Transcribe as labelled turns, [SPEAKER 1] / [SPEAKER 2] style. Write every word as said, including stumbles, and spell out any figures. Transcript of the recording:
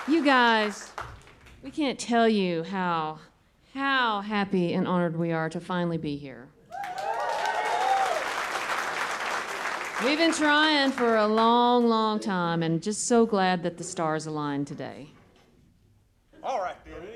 [SPEAKER 1] You guys, we can't tell you how, how happy and honored we are to finally be here. We've been trying for a long, long time and just so glad that the stars aligned today.
[SPEAKER 2] All right, then.